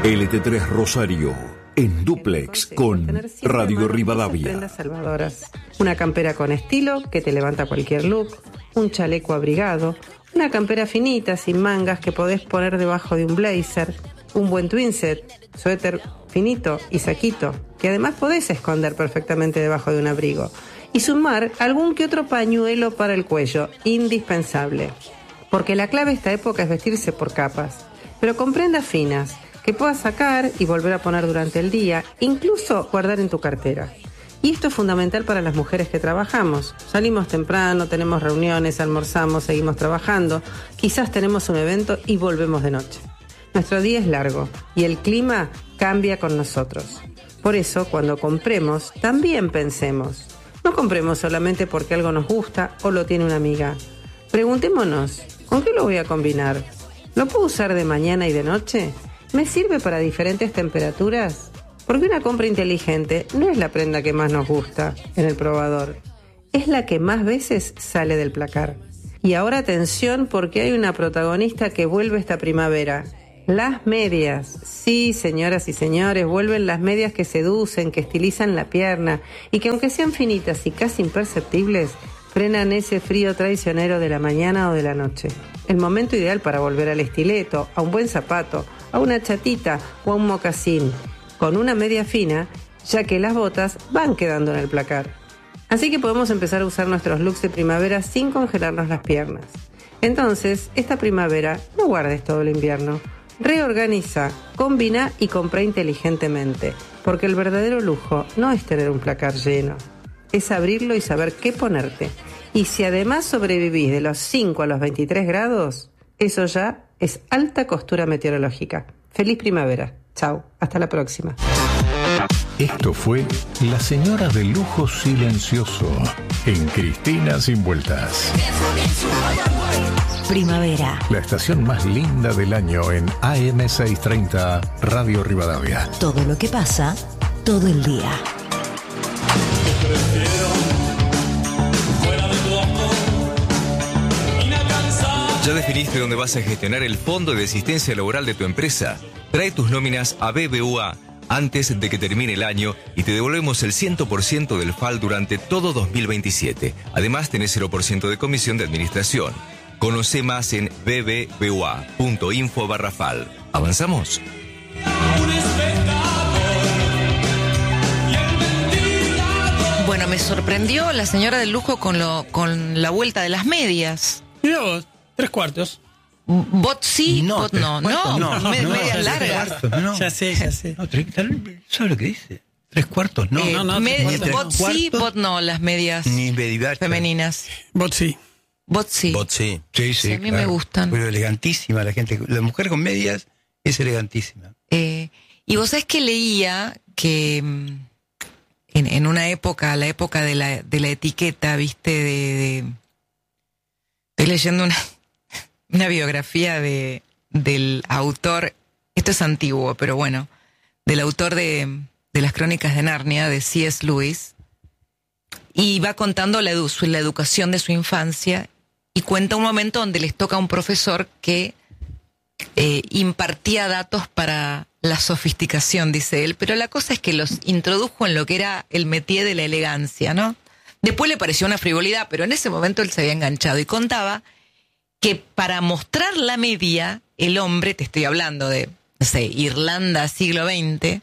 LT3 Rosario, en dúplex con Radio Rivadavia. Prendas salvadoras. Una campera con estilo que te levanta cualquier look, un chaleco abrigado, una campera finita sin mangas que podés poner debajo de un blazer, un buen twin set, suéter finito y saquito, que además podés esconder perfectamente debajo de un abrigo. Y sumar algún que otro pañuelo para el cuello, indispensable. Porque la clave de esta época es vestirse por capas, pero con prendas finas, que puedas sacar y volver a poner durante el día, incluso guardar en tu cartera. Y esto es fundamental para las mujeres que trabajamos. Salimos temprano, tenemos reuniones, almorzamos, seguimos trabajando, quizás tenemos un evento y volvemos de noche. Nuestro día es largo y el clima cambia con nosotros. Por eso, cuando compremos, también pensemos. No compremos solamente porque algo nos gusta o lo tiene una amiga. Preguntémonos, ¿con qué lo voy a combinar? ¿Lo puedo usar de mañana y de noche? ¿Me sirve para diferentes temperaturas? Porque una compra inteligente no es la prenda que más nos gusta en el probador. Es la que más veces sale del placar. Y ahora atención porque hay una protagonista que vuelve esta primavera. Las medias. Sí, señoras y señores, vuelven las medias que seducen, que estilizan la pierna y que aunque sean finitas y casi imperceptibles, frenan ese frío traicionero de la mañana o de la noche. El momento ideal para volver al estileto, a un buen zapato, a una chatita o a un mocasín, con una media fina, ya que las botas van quedando en el placar. Así que podemos empezar a usar nuestros looks de primavera sin congelarnos las piernas. Entonces, esta primavera, no guardes todo el invierno. Reorganiza, combina y compra inteligentemente, porque el verdadero lujo no es tener un placar lleno, es abrirlo y saber qué ponerte. Y si además sobrevivís de los 5 a los 23 grados, eso ya es alta costura meteorológica. Feliz primavera. Chau, hasta la próxima. Esto fue La Señora del Lujo Silencioso en Cristina Sin Vueltas. Primavera. La estación más linda del año en AM 630 Radio Rivadavia. Todo lo que pasa, todo el día. ¿Ya definiste dónde vas a gestionar el fondo de asistencia laboral de tu empresa? Trae tus nóminas a BBVA antes de que termine el año y te devolvemos el 100% del FAL durante todo 2027. Además, tenés 0% de comisión de administración. Conoce más en bbva.info/FAL. ¿Avanzamos? Bueno, me sorprendió la señora del lujo con la vuelta de las medias. Mirá vos, 3/4. Bot sí, bot no. Medias largas. No. Ya sé. No, ¿sabes lo que dice? 3/4, no. Bot sí, bot no, las medias femeninas. Bot sí. Bot sí. Sí, a mí me gustan. Pero elegantísima la gente. La mujer con medias es elegantísima. Y vos sabés que leía que en una época, la época de la etiqueta, viste, estoy leyendo una biografía del autor, esto es antiguo, pero bueno, del autor de las Crónicas de Narnia, de C.S. Lewis, y va contando la educación de su infancia, y cuenta un momento donde les toca a un profesor que impartía datos para la sofisticación, dice él, pero la cosa es que los introdujo en lo que era el métier de la elegancia, ¿no? Después le pareció una frivolidad, pero en ese momento él se había enganchado y contaba que para mostrar la media, el hombre, te estoy hablando de, no sé, Irlanda, siglo XX,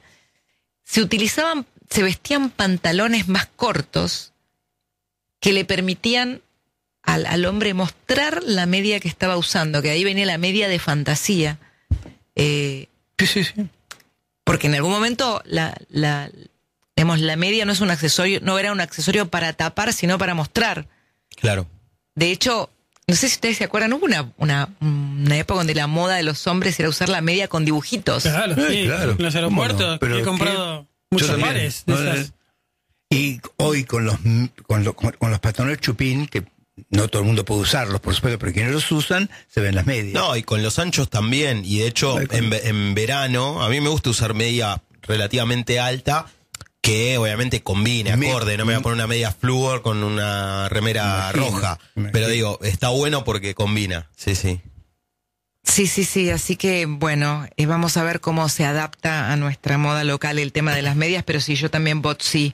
se vestían pantalones más cortos que le permitían al hombre mostrar la media que estaba usando, que ahí venía la media de fantasía. Sí. Porque en algún momento la media no es un accesorio, no era un accesorio para tapar, sino para mostrar. Claro. De hecho, no sé si ustedes se acuerdan, hubo una época donde la moda de los hombres era usar la media con dibujitos. Claro. En los aeropuertos he comprado muchos pares de esas. Y hoy con los pantalones chupín, que no todo el mundo puede usarlos, por supuesto, pero quienes los usan, se ven las medias. No, y con los anchos también. Y de hecho, en verano, a mí me gusta usar media relativamente alta, que obviamente combine, acorde. No me voy a poner una media flúor con una remera roja. Pero digo, está bueno porque combina. Sí. Sí, así que bueno, vamos a ver cómo se adapta a nuestra moda local el tema de las medias, pero sí, yo también voto sí.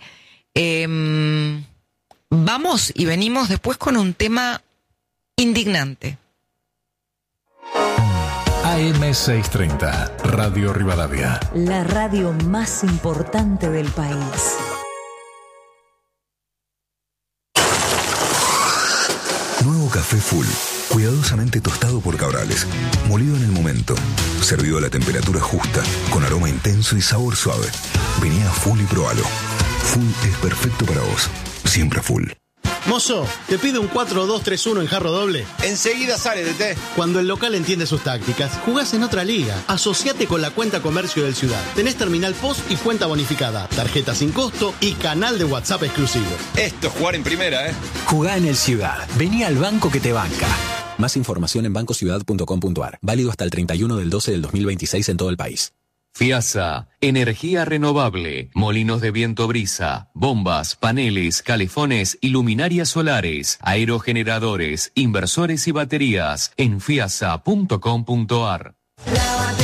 Vamos y venimos después con un tema indignante. AM630, Radio Rivadavia. La radio más importante del país. Nuevo café Full, cuidadosamente tostado por Cabrales, molido en el momento, servido a la temperatura justa, con aroma intenso y sabor suave. Vení a Full y probalo. Full es perfecto para vos, siempre Full. Mozo, te pido un 4-2-3-1 en jarro doble. Enseguida sale, DT. Cuando el local entiende sus tácticas, jugás en otra liga. Asociate con la cuenta comercio del Ciudad. Tenés terminal POS y cuenta bonificada, tarjeta sin costo y canal de WhatsApp exclusivo. Esto es jugar en primera, ¿eh? Jugá en el Ciudad. Vení al banco que te banca. Más información en bancociudad.com.ar. Válido hasta el 31 del 12 del 2026 en todo el país. FIASA, energía renovable, molinos de viento brisa, bombas, paneles, calefones y luminarias solares, aerogeneradores, inversores y baterías en fiasa.com.ar.